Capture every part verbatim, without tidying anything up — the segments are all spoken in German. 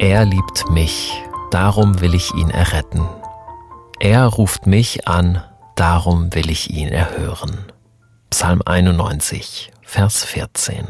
Er liebt mich, darum will ich ihn erretten. Er ruft mich an, darum will ich ihn erhören. Psalm einundneunzig, Vers vierzehn.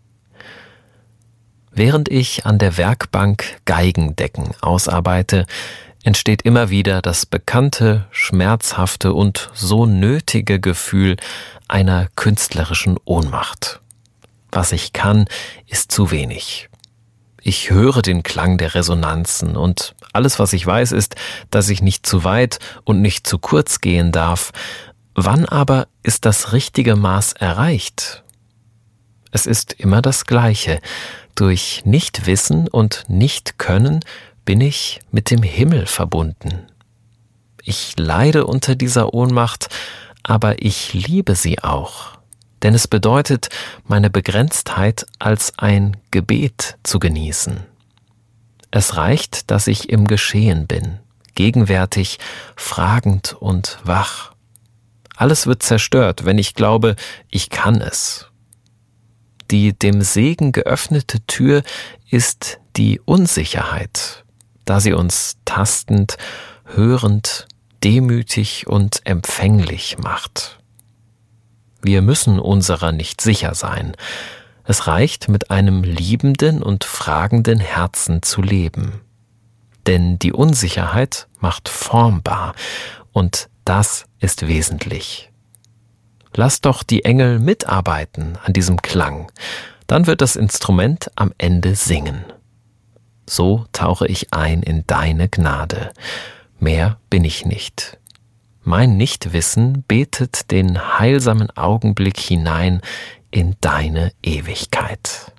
Während ich an der Werkbank Geigendecken ausarbeite, entsteht immer wieder das bekannte, schmerzhafte und so nötige Gefühl einer künstlerischen Ohnmacht. Was ich kann, ist zu wenig. Ich höre den Klang der Resonanzen und alles, was ich weiß, ist, dass ich nicht zu weit und nicht zu kurz gehen darf. Wann aber ist das richtige Maß erreicht? Es ist immer das Gleiche. Durch Nichtwissen und Nichtkönnen bin ich mit dem Himmel verbunden. Ich leide unter dieser Ohnmacht, aber ich liebe sie auch. Denn es bedeutet, meine Begrenztheit als ein Gebet zu genießen. Es reicht, dass ich im Geschehen bin, gegenwärtig, fragend und wach. Alles wird zerstört, wenn ich glaube, ich kann es. Die dem Segen geöffnete Tür ist die Unsicherheit, da sie uns tastend, hörend, demütig und empfänglich macht. Wir müssen unserer nicht sicher sein. Es reicht, mit einem liebenden und fragenden Herzen zu leben. Denn die Unsicherheit macht formbar und das ist wesentlich. Lass doch die Engel mitarbeiten an diesem Klang, dann wird das Instrument am Ende singen. So tauche ich ein in deine Gnade. Mehr bin ich nicht. Mein Nichtwissen betet den heilsamen Augenblick hinein in deine Ewigkeit.